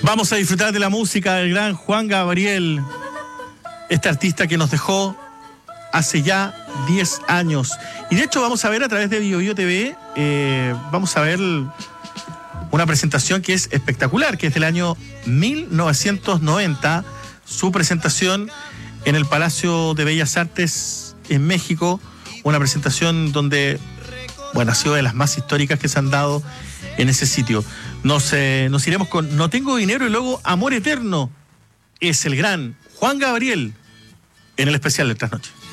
Vamos a disfrutar de la música del gran Juan Gabriel, este artista que nos dejó hace ya 10 años. Y de hecho vamos a ver a través de BioBio TV, vamos a ver una presentación que es espectacular, que es del año 1990, su presentación en el Palacio de Bellas Artes en México, una presentación donde, bueno, ha sido de las más históricas que se han dado en ese sitio. Nos iremos con No Tengo Dinero y luego Amor Eterno. Es el gran Juan Gabriel en el especial de Trasnoche.